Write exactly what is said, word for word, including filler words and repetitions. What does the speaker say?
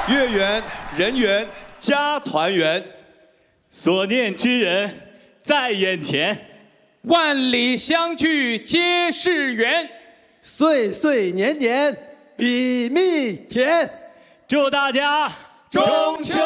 月圆人圆家团圆， 所念之人在眼前， 万里相聚皆是缘， 岁岁年年比蜜甜。 祝大家中秋